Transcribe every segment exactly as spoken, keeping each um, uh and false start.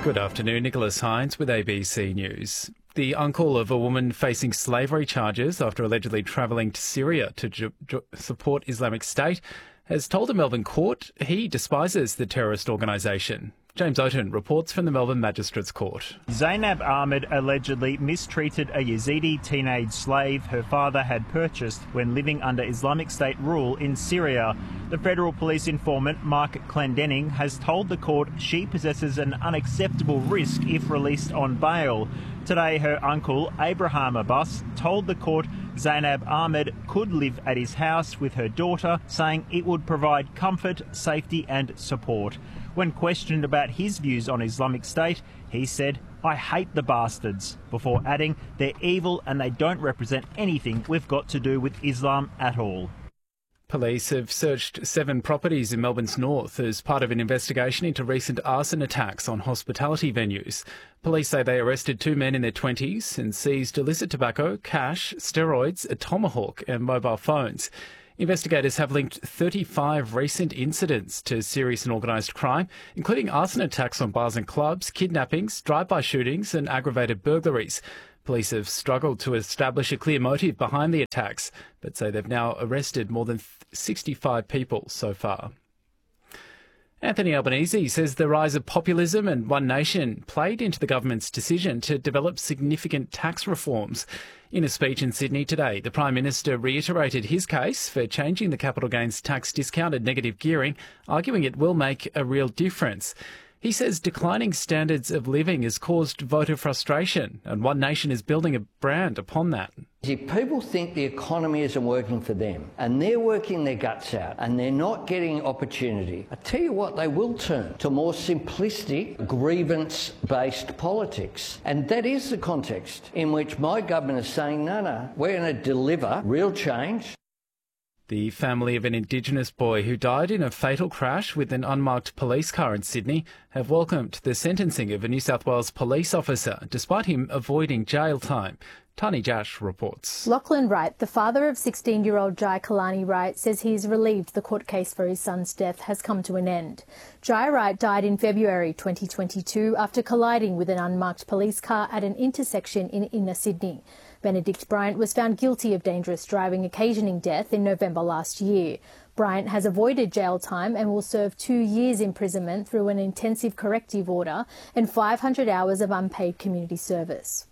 Good afternoon, Nicholas Hines with A B C News. The uncle of a woman facing slavery charges after allegedly travelling to Syria to ju- ju- support Islamic State has told a Melbourne court he despises the terrorist organisation. James Oaten reports from the Melbourne Magistrates Court. Zainab Ahmed allegedly mistreated a Yazidi teenage slave her father had purchased when living under Islamic State rule in Syria. The Federal Police informant Mark Clendenning has told the court she possesses an unacceptable risk if released on bail. Today, her uncle, Abraham Abbas, told the court Zainab Ahmed could live at his house with her daughter, saying it would provide comfort, safety and support. When questioned about his views on Islamic State, he said, "I hate the bastards," before adding, "They're evil and they don't represent anything we've got to do with Islam at all." Police have searched seven properties in Melbourne's north as part of an investigation into recent arson attacks on hospitality venues. Police say they arrested two men in their twenties and seized illicit tobacco, cash, steroids, a tomahawk and mobile phones. Investigators have linked thirty-five recent incidents to serious and organised crime, including arson attacks on bars and clubs, kidnappings, drive-by shootings and aggravated burglaries. Police have struggled to establish a clear motive behind the attacks, but say they've now arrested more than sixty-five people so far. Anthony Albanese says the rise of populism and One Nation played into the government's decision to develop significant tax reforms. In a speech in Sydney today, the Prime Minister reiterated his case for changing the capital gains tax discount at negative gearing, arguing it will make a real difference. He says declining standards of living has caused voter frustration, and One Nation is building a brand upon that. If people think the economy isn't working for them and they're working their guts out and they're not getting opportunity, I tell you what, they will turn to more simplistic, grievance-based politics. And that is the context in which my government is saying, no, no, we're going to deliver real change. The family of an Indigenous boy who died in a fatal crash with an unmarked police car in Sydney have welcomed the sentencing of a New South Wales police officer, despite him avoiding jail time. Tani Jash reports. Lachlan Wright, the father of sixteen-year-old Jai Kalani Wright, says he is relieved the court case for his son's death has come to an end. Jai Wright died in February twenty twenty-two after colliding with an unmarked police car at an intersection in inner Sydney. Benedict Bryant was found guilty of dangerous driving occasioning death in November last year. Bryant has avoided jail time and will serve two years imprisonment through an intensive corrective order and five hundred hours of unpaid community service.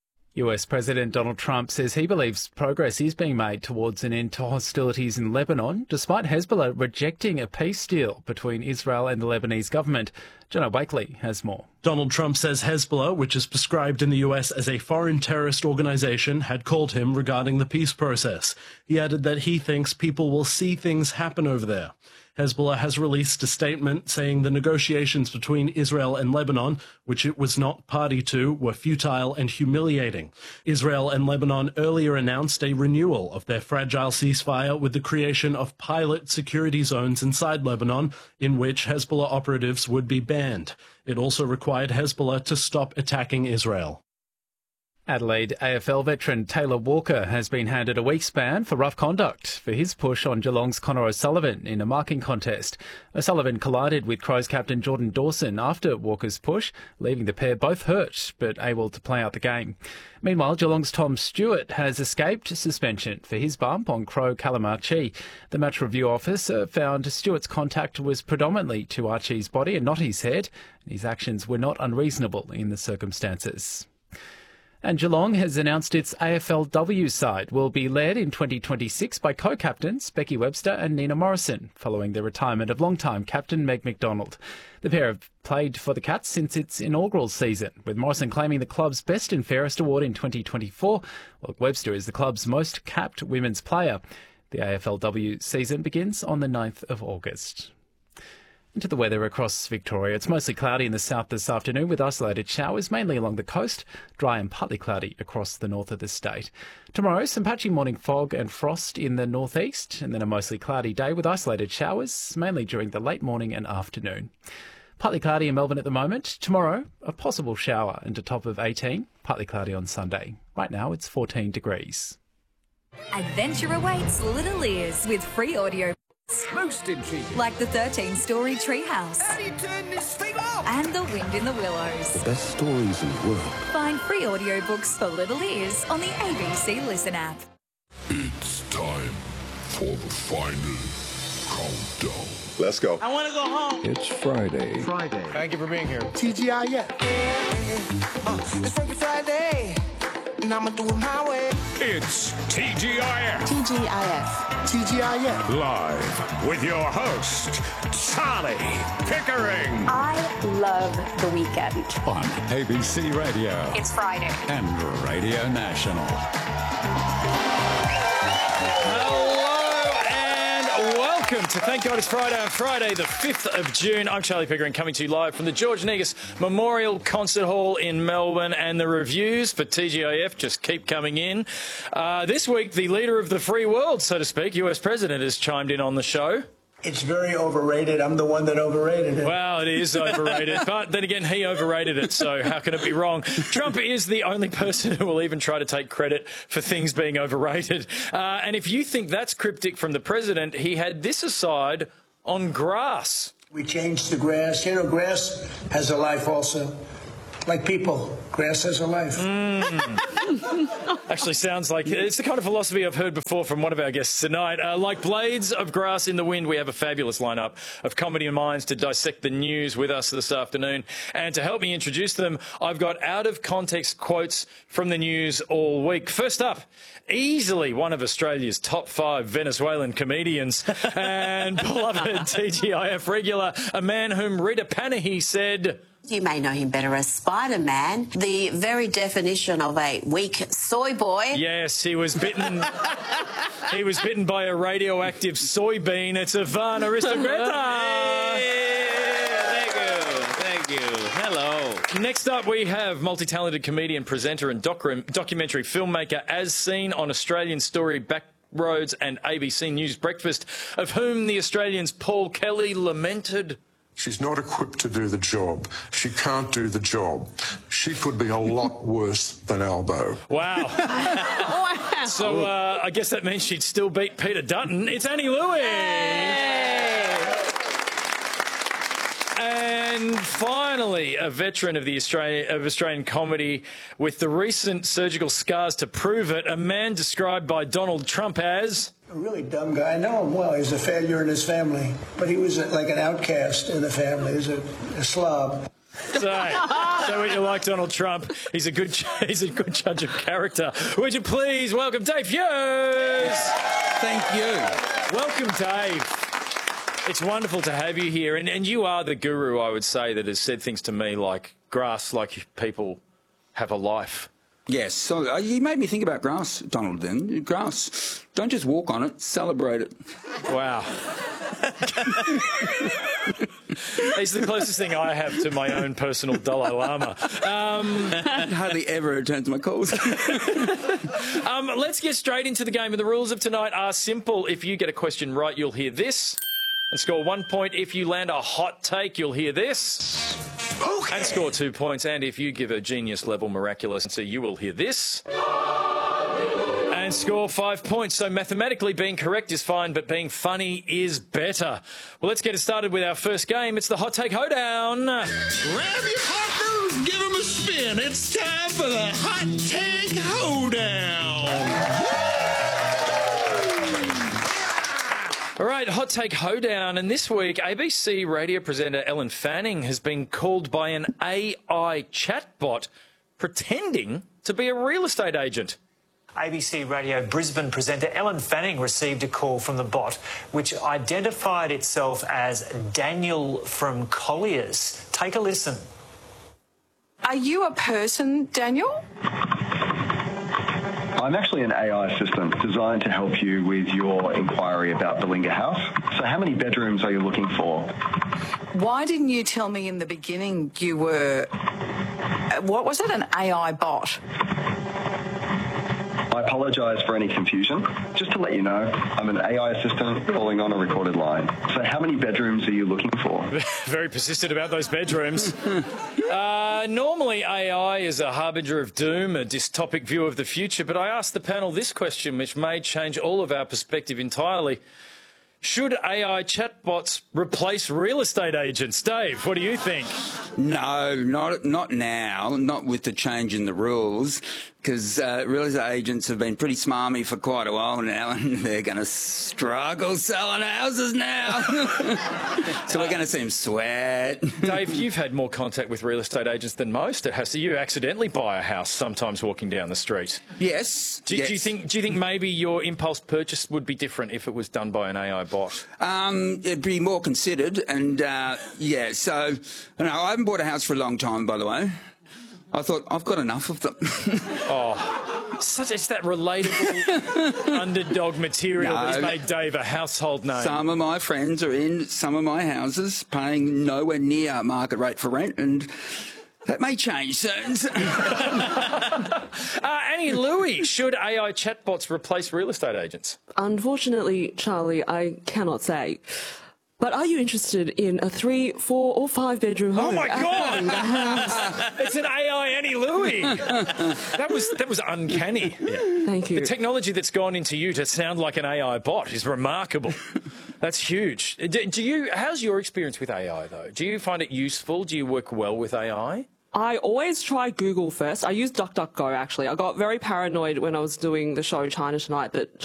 U S President Donald Trump says he believes progress is being made towards an end to hostilities in Lebanon, despite Hezbollah rejecting a peace deal between Israel and the Lebanese government. Jono Wakely has more. Donald Trump says Hezbollah, which is prescribed in the U S as a foreign terrorist organisation, had called him regarding the peace process. He added that he thinks people will see things happen over there. Hezbollah has released a statement saying the negotiations between Israel and Lebanon, which it was not party to, were futile and humiliating. Israel and Lebanon earlier announced a renewal of their fragile ceasefire with the creation of pilot security zones inside Lebanon, in which Hezbollah operatives would be banned. It also required Hezbollah to stop attacking Israel. Adelaide A F L veteran Taylor Walker has been handed a week's ban for rough conduct for his push on Geelong's Connor O'Sullivan in a marking contest. O'Sullivan collided with Crows captain Jordan Dawson after Walker's push, leaving the pair both hurt but able to play out the game. Meanwhile, Geelong's Tom Stewart has escaped suspension for his bump on Crow Callum Archie. The match review officer found Stewart's contact was predominantly to Archie's body and not his head, and his actions were not unreasonable in the circumstances. And Geelong has announced its A F L W side will be led in twenty twenty-six by co-captains Becky Webster and Nina Morrison, following the retirement of long-time captain Meg McDonald. The pair have played for the Cats since its inaugural season, with Morrison claiming the club's Best and Fairest award in twenty twenty-four, while Webster is the club's most capped women's player. The A F L W season begins on the ninth of August. Into the weather across Victoria. It's mostly cloudy in the south this afternoon with isolated showers, mainly along the coast, dry and partly cloudy across the north of the state. Tomorrow, some patchy morning fog and frost in the northeast, and then a mostly cloudy day with isolated showers, mainly during the late morning and afternoon. Partly cloudy in Melbourne at the moment. Tomorrow, a possible shower and a top of eighteen, partly cloudy on Sunday. Right now, it's fourteen degrees. Adventure awaits Little Ears with free audio. Most intriguing. Like the thirteen-storey treehouse. How do you turn this thing off? and The Wind in the Willows. The best stories in the world. Find free audiobooks for little ears on the A B C Listen app. It's time for the final countdown. Let's go. I want to go home. It's Friday. Friday. Thank you for being here. T G I F. Uh, it's Freaky Friday, and I'ma do it my way. It's T G I F. T G I F. T G I F. Live with your host, Charlie Pickering. I love the weekend. On A B C Radio. It's Friday. And Radio National. Welcome to Thank God It's Friday on Friday, the fifth of June. I'm Charlie Pickering, coming to you live from the George Negus Memorial Concert Hall in Melbourne, and the reviews for T G I F just keep coming in. Uh, this week, the leader of the free world, so to speak, U S President, has chimed in on the show. It's very overrated. I'm the one that overrated it. Well, it is overrated, but then again, he overrated it, so how can it be wrong? Trump is the only person who will even try to take credit for things being overrated. Uh, and if you think that's cryptic from the president, he had this aside on grass. We changed to grass. You know, grass has a life also. Like people, grass has a life. Mm. Actually sounds like it's the kind of philosophy I've heard before from one of our guests tonight. Uh, like blades of grass in the wind, we have a fabulous lineup of comedy and minds to dissect the news with us this afternoon. And to help me introduce them, I've got out-of-context quotes from the news all week. First up, easily one of Australia's top five Venezuelan comedians and beloved T G I F regular, a man whom Rita Panahi said... You may know him better as Spider-Man, the very definition of a weak soy boy. Yes, he was bitten. He was bitten by a radioactive soybean. It's Ivan Aristogeta. Hey, thank you, thank you. Hello. Next up, we have multi-talented comedian, presenter, and docu- documentary filmmaker, as seen on Australian Story Backroads and A B C News Breakfast, of whom the Australian's Paul Kelly lamented. She's not equipped to do the job. She can't do the job. She could be a lot worse than Albo. Wow. Wow. So uh, I guess that means she'd still beat Peter Dutton. It's Annie Louie. Hey. And finally, a veteran of the Australian, of Australian comedy with the recent surgical scars to prove it, a man described by Donald Trump as... A really dumb guy. I know him well. He's a failure in his family. But he was like an outcast in the family. He was a, a slob. So, so what you like Donald Trump? He's a good he's a good judge of character. Would you please welcome Dave Hughes? Thank you. Welcome, Dave. It's wonderful to have you here. And, and you are the guru, I would say, that has said things to me like grass, like people have a life. Yes, so uh, you made me think about grass, Donald, then. Grass, don't just walk on it, celebrate it. Wow. It's the closest thing I have to my own personal Dalai Lama. Um, Hardly ever return to my calls. um, let's get straight into the game. And the rules of tonight are simple. If you get a question right, you'll hear this. And score one point. If you land a hot take, you'll hear this. Okay. And score two points. And if you give a genius level miraculous answer, you will hear this. And score five points. So mathematically being correct is fine, but being funny is better. Well, let's get it started with our first game. It's the Hot Take Hoedown. Grab your partners, give them a spin. It's time for the Hot Take Hoedown. All right, Hot Take Hoedown. And this week, A B C radio presenter Ellen Fanning has been called by an A I chatbot pretending to be a real estate agent. A B C Radio Brisbane presenter Ellen Fanning received a call from the bot which identified itself as Daniel from Colliers. Take a listen. Are you a person, Daniel? I'm actually an A I assistant designed to help you with your inquiry about Belinga House. So how many bedrooms are you looking for? Why didn't you tell me in the beginning you were... What was it, an A I bot? I apologise for any confusion. Just to let you know, I'm an A I assistant calling on a recorded line. So how many bedrooms are you looking for? Very persistent about those bedrooms. uh, normally A I is a harbinger of doom, a dystopic view of the future, but I asked the panel this question, which may change all of our perspective entirely. Should A I chatbots replace real estate agents? Dave, what do you think? No, not not now, not with the change in the rules, because uh, real estate agents have been pretty smarmy for quite a while now, and they're going to struggle selling houses now. So we're going to see them sweat. Dave, you've had more contact with real estate agents than most. Has you accidentally buy a house sometimes walking down the street? Yes. Do, yes. do you think? Do you think maybe your impulse purchase would be different if it was done by an A I bot? Um, it'd be more considered, and uh, yeah. So, you know, I haven't bought a house for a long time, by the way. I thought I've got enough of them. Oh, such it's that relatable underdog material No. that's made Dave a household name. Some of my friends are in some of my houses, paying nowhere near market rate for rent, and that may change soon. uh, Annie Louie, should A I chatbots replace real estate agents? Unfortunately, Charlie, I cannot say. But are you interested in a three, four, or five bedroom home? Oh my God! house? It's an A I Annie Louie. That was that was uncanny. Yeah. Thank you. The technology that's gone into you to sound like an A I bot is remarkable. That's huge. Do, do you? How's your experience with A I though? Do you find it useful? Do you work well with A I? I always try Google first. I use DuckDuckGo actually. I got very paranoid when I was doing the show China Tonight that